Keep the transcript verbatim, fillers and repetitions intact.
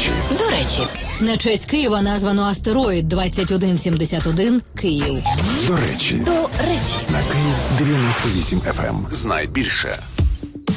речі. До речі, на честь Києва названо астероїд двадцять один сімдесят один Київ. До речі. До речі. На Київ дев'яносто вісім еф ем. Знай більше.